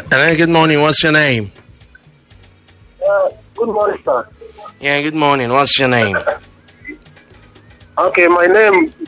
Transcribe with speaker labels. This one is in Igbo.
Speaker 1: Hello, good morning. What's your name?
Speaker 2: Good morning, sir.
Speaker 1: Yeah, good morning. What's your name?
Speaker 2: Okay, my name